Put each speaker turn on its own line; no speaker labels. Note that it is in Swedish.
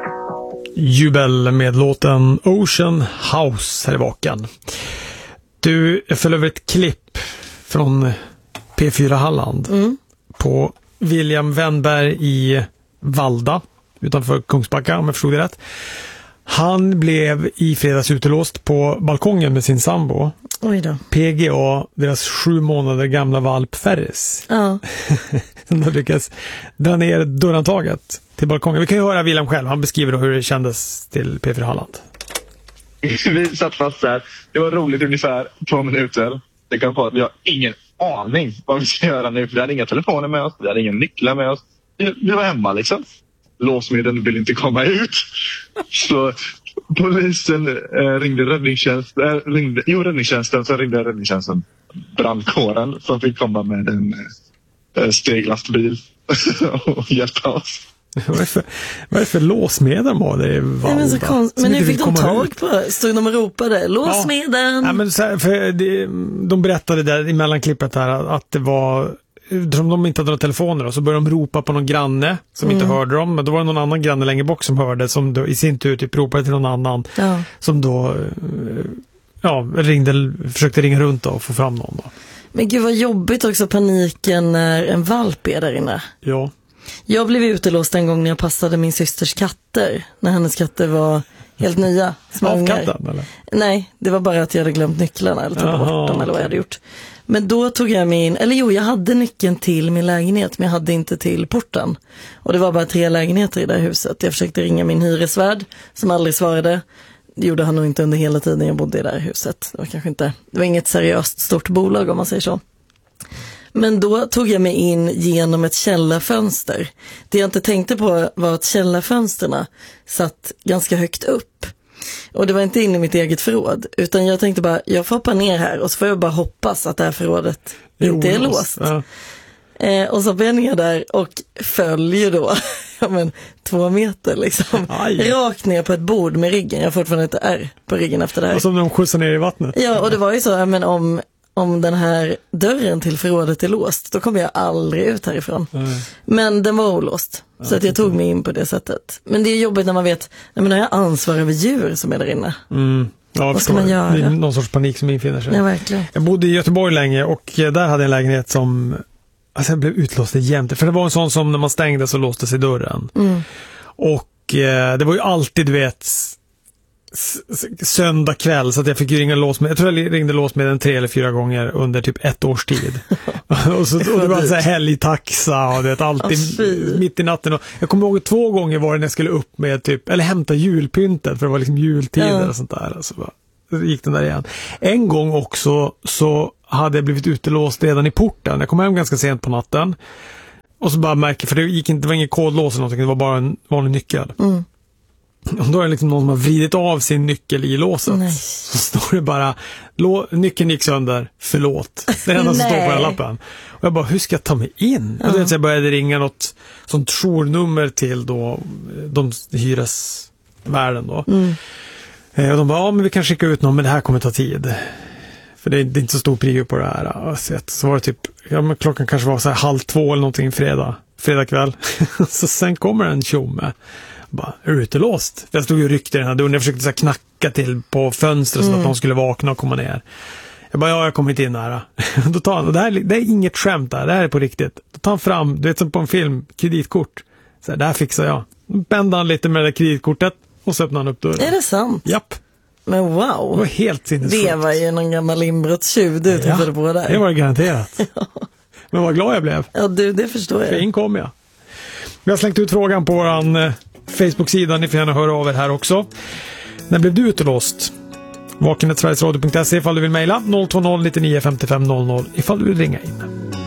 Jubel med låten Ocean House här i vaken. Du, jag följde över ett klipp från P4 Halland på William Wennberg i Valda utanför Kungsbacka, om jag förstod det rätt. Han blev i fredags utelåst på balkongen med sin sambo.
Oj då.
PGA, deras 7 månader gamla valp Ferris.
Ja.
De lyckas dra ner dörrantaget till balkongen. Vi kan ju höra William själv. Han beskriver då hur det kändes till P4 Halland.
Vi satt fast där. Det var roligt ungefär 2 minuter. Det kan vara att vi har ingen aning vad vi ska göra nu. För vi hade inga telefoner med oss. Vi hade inga nycklar med oss. Vi var hemma liksom. Låsmedlen vill inte komma ut. Så polisen ringde räddningstjänsten. Räddningstjänsten. Så ringde räddningstjänsten brandkåren som fick komma med en steglastbil och hjälpa oss.
Vad är det för låsmedel de har där i Valda?
Men nu fick de tag på, stod de och ropade låsmedel.
Ja, men så här, för de berättade där i mellanklippet här att det var, som de inte hade några telefoner då, så började de ropa på någon granne som inte hörde dem, men då var det någon annan granne längre bort som hörde, som då i sin tur typ ropade till någon annan som då försökte ringa runt och få fram någon då. Men
gud vad jobbigt också, paniken när en valp är där inne.
Ja.
Jag blev utelåst en gång när jag passade min systers katter. När hennes katter var helt nya.
Av katten eller?
Nej, det var bara att jag hade glömt nycklarna eller tagit bort dem eller vad jag hade gjort. Men då tog jag mig in, jag hade nyckeln till min lägenhet men jag hade inte till porten. Och det var bara 3 lägenheter i det här huset. Jag försökte ringa min hyresvärd som aldrig svarade. Det gjorde han nog inte under hela tiden jag bodde i det här huset. Det var inget seriöst stort bolag om man säger så. Men då tog jag mig in genom ett källarfönster. Det jag inte tänkte på var att källarfönsterna satt ganska högt upp. Och det var inte in i mitt eget förråd. Utan jag tänkte bara, jag får hoppa ner här och så får jag bara hoppas att det här förrådet inte är låst. Ja. Och så hoppade jag ner där och följer då 2 meter liksom. Rakt ner på ett bord med ryggen. Jag har fortfarande ett ärr på ryggen efter det här.
Och som de skjutsar ner i vattnet.
Ja, och det var ju så, om den här dörren till förrådet är låst, då kommer jag aldrig ut härifrån. Men den var olåst, så att jag tog mig in på det sättet. Men det är jobbigt när man vet, när jag har ansvar över djur som är där inne.
Ja,
vad ska man göra?
Det är någon sorts panik som infinner sig.
Ja, verkligen. Jag
bodde i Göteborg länge och där hade jag en lägenhet som jag blev utlåst jämt. För det var en sån som när man stängde så låste sig dörren. Och det var ju alltid, du vet, söndag kväll så att jag fick ringa lås med. Jag tror jag ringde lås med den 3 eller 4 gånger under typ 1 års tid. och det var så här helgtaxa och det alltid mitt i natten. Och jag kommer ihåg 2 gånger var det när jag skulle upp med typ, eller hämta julpyntet för det var liksom jultider och sånt där. Alltså så gick den där igen. En gång också så hade jag blivit utelåst redan i porten. Jag kom hem ganska sent på natten. Och så bara märker, för det var ingen kodlås eller någonting, det var bara en vanlig nyckel. Och då är det liksom någon som har vridit av sin nyckel i låset. Nej. Så står det bara, nyckeln gick sönder, förlåt. Det är det enda som står på den lappen. Och jag bara, hur ska jag ta mig in? Och så jag började ringa något sånt journummer till då de hyresvärden då. Och de bara, men vi kan skicka ut någon, men det här kommer ta tid. För det är inte så stor prio på det här. Så var det typ, men klockan kanske var så här 1:30 eller någonting fredag kväll. Så sen kommer en tjomme. Bara, är du utelåst? För jag stod ju och ryckte den här dörren. Jag försökte så här knacka till på fönstret så att någon skulle vakna och komma ner. Jag bara, jag kommer inte in här. Då tar han, och det är inget skämt där. Det här är på riktigt. Då tar han fram, du vet som på en film, kreditkort. Så här, det här fixar jag. Då bände han lite med det där kreditkortet och så öppnade han upp dörren.
Är det sant?
Japp.
Men wow.
Det var helt sinnessjukt.
Det var ju någon gammal inbrottstjuv du tittade på där.
Det var det garanterat. Men vad glad jag blev.
Ja, det förstår jag.
För in kom jag. Vi har slängt ut frågan på vår Facebook-sida. Ni får gärna höra av er här också. När blev du utelåst? vaken@sverigesradio.se ifall du vill mejla 020 99 55 00 ifall du vill ringa in.